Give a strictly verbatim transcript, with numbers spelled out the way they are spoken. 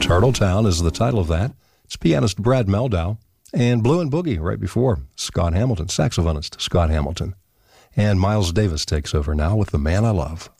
Turtle Town is the title of that. It's pianist Brad Meldau. And Blue and Boogie right before, Scott Hamilton, saxophonist Scott Hamilton. And Miles Davis takes over now with The Man I Love.